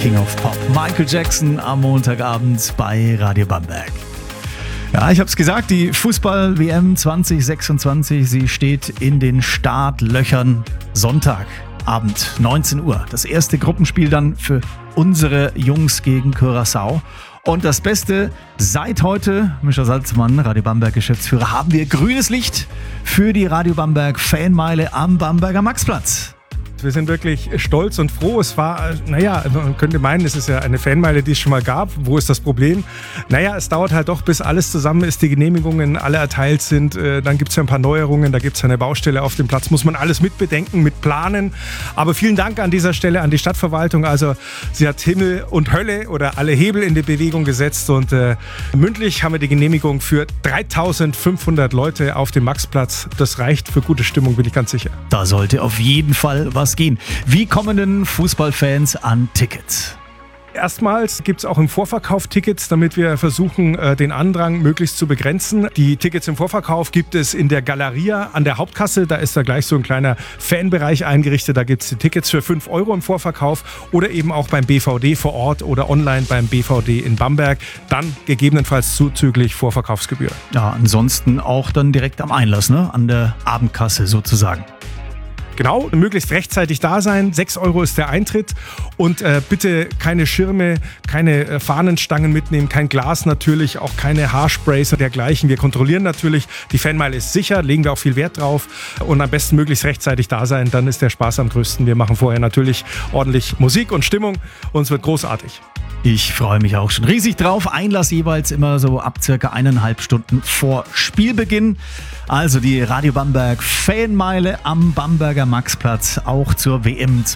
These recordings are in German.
King of Pop. Michael Jackson am Montagabend bei Radio Bamberg. Ja, ich habe es gesagt, die Fußball-WM 2026, sie steht in den Startlöchern. Sonntagabend, 19 Uhr. Das erste Gruppenspiel dann für unsere Jungs gegen Curaçao. Und das Beste, seit heute, Mischa Salzmann, Radio Bamberg Geschäftsführer, haben wir grünes Licht für die Radio Bamberg Fanmeile am Bamberger Maxplatz. Wir sind wirklich stolz und froh. Es war, man könnte meinen, es ist ja eine Fanmeile, die es schon mal gab. Wo ist das Problem? Es dauert halt doch, bis alles zusammen ist, die Genehmigungen alle erteilt sind. Dann gibt es ja ein paar Neuerungen, da gibt es eine Baustelle auf dem Platz. Muss man alles mitbedenken, mitplanen. Aber vielen Dank an dieser Stelle an die Stadtverwaltung. Also sie hat Himmel und Hölle oder alle Hebel in die Bewegung gesetzt. Und mündlich haben wir die Genehmigung für 3.500 Leute auf dem Maxplatz. Das reicht für gute Stimmung, bin ich ganz sicher. Da sollte auf jeden Fall was gehen. Wie kommen denn Fußballfans an Tickets? Erstmals gibt es auch im Vorverkauf Tickets, damit wir versuchen, den Andrang möglichst zu begrenzen. Die Tickets im Vorverkauf gibt es in der Galeria an der Hauptkasse. Da ist da gleich so ein kleiner Fanbereich eingerichtet. Da gibt es die Tickets für 5 € im Vorverkauf oder eben auch beim BVD vor Ort oder online beim BVD in Bamberg. Dann gegebenenfalls zuzüglich Vorverkaufsgebühr. Ja, ansonsten auch dann direkt am Einlass, ne? An der Abendkasse sozusagen. Genau, möglichst rechtzeitig da sein. 6 € ist der Eintritt. Und bitte keine Schirme, keine Fahnenstangen mitnehmen, kein Glas natürlich, auch keine Haarsprays und dergleichen. Wir kontrollieren natürlich, die Fanmeile ist sicher, legen wir auch viel Wert drauf. Und am besten möglichst rechtzeitig da sein, dann ist der Spaß am größten. Wir machen vorher natürlich ordentlich Musik und Stimmung und es wird großartig. Ich freue mich auch schon riesig drauf. Einlass jeweils immer so ab circa 1,5 Stunden vor Spielbeginn. Also die Radio Bamberg Fanmeile am Bamberger Maxplatz. Auch zur WM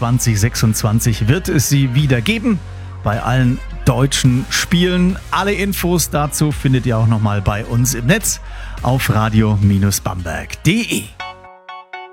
2026 wird es sie wieder geben. Bei allen deutschen Spielen. Alle Infos dazu findet ihr auch nochmal bei uns im Netz auf radio-bamberg.de.